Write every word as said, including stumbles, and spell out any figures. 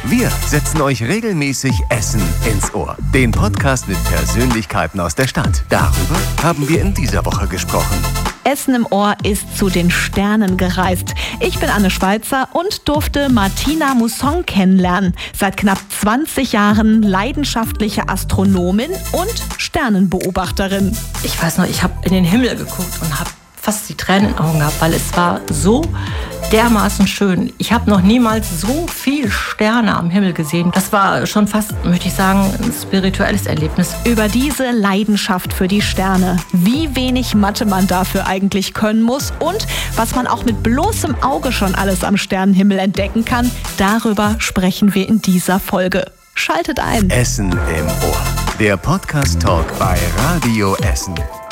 Wir setzen euch regelmäßig Essen ins Ohr. Den Podcast mit Persönlichkeiten aus der Stadt. Darüber haben wir in dieser Woche gesprochen. Essen im Ohr ist zu den Sternen gereist. Ich bin Anne Schweizer und durfte Martina Musson kennenlernen. Seit knapp zwanzig Jahren leidenschaftliche Astronomin und Sternenbeobachterin. Ich weiß noch, ich habe in den Himmel geguckt und habe fast die Tränen in den Augen gehabt, weil es war so dermaßen schön. Ich habe noch niemals so viele Sterne am Himmel gesehen. Das war schon fast, möchte ich sagen, ein spirituelles Erlebnis. Über diese Leidenschaft für die Sterne, wie wenig Mathe man dafür eigentlich können muss und was man auch mit bloßem Auge schon alles am Sternenhimmel entdecken kann, darüber sprechen wir in dieser Folge. Schaltet ein. Essen im Ohr. Der Podcast-Talk bei Radio Essen.